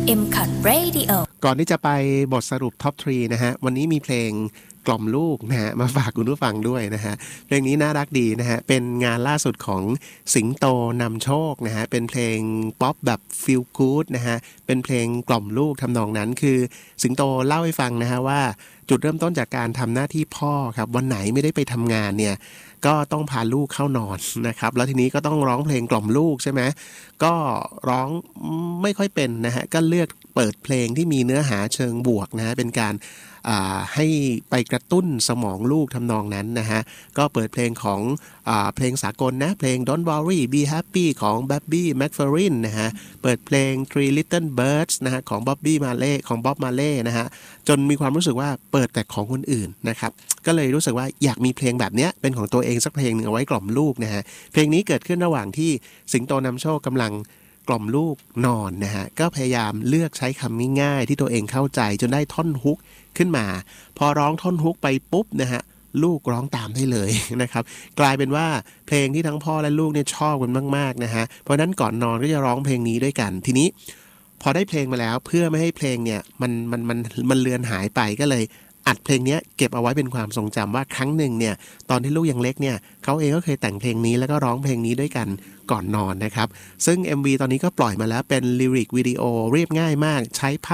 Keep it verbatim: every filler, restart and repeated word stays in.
เอ็ม คอท Radio ก่อนที่จะไปบทสรุปท็อปทรีนะฮะวันนี้มีเพลงกล่อมลูกนะฮะมาฝากคุณผู้ฟังด้วยนะฮะเพลงนี้น่ารักดีนะฮะเป็นงานล่าสุดของสิงโตนำโชคนะฮะเป็นเพลงป๊อปแบบฟีลกู๊ดนะฮะเป็นเพลงกล่อมลูกทำนองนั้นคือสิงโตเล่าให้ฟังนะฮะว่าจุดเริ่มต้นจากการทำหน้าที่พ่อครับวันไหนไม่ได้ไปทำงานเนี่ยก็ต้องพาลูกเข้านอนนะครับแล้วทีนี้ก็ต้องร้องเพลงกล่อมลูกใช่ไหมก็ร้องไม่ค่อยเป็นนะฮะก็เลือกเปิดเพลงที่มีเนื้อหาเชิงบวกนะฮะเป็นการให้ไปกระตุ้นสมองลูกทำนองนั้นนะฮะก็เปิดเพลงของเพลงสากลนะเพลง Don't Worry Be Happy ของ Bobby McFerrin นะฮะเปิดเพลง Three Little Birds นะฮะของ Bobby Marley ของ Bob Marley นะฮะจนมีความรู้สึกว่าเปิดแต่ของคนอื่นนะครับก็เลยรู้สึกว่าอยากมีเพลงแบบนี้เป็นของตัวเองสักเพลงนึงเอาไว้กล่อมลูกนะฮะเพลงนี้เกิดขึ้นระหว่างที่สิงโตนำโชคกำลังกล่อมลูกนอนนะฮะก็พยายามเลือกใช้คำง่ายๆที่ตัวเองเข้าใจจนได้ท่อนฮุกขึ้นมาพอร้องท่อนฮุกไปปุ๊บนะฮะลูกร้องตามได้เลยนะครับกลายเป็นว่าเพลงที่ทั้งพ่อและลูกเนี่ยชอบกันมากๆนะฮะเพราะนั้นก่อนนอนก็จะร้องเพลงนี้ด้วยกันทีนี้พอได้เพลงมาแล้วเพื่อไม่ให้เพลงเนี่ยมันมันมันมันเลือนหายไปก็เลยอัดเพลงนี้เก็บเอาไว้เป็นความทรงจำว่าครั้งหนึ่งเนี่ยตอนที่ลูกยังเล็กเนี่ยเขาเองก็เคยแต่งเพลงนี้แล้วก็ร้องเพลงนี้ด้วยกันก่อนนอนนะครับซึ่ง เอ็ม วี ตอนนี้ก็ปล่อยมาแล้วเป็นลิริกวิดีโอเรียบง่ายมากใช้ภาพ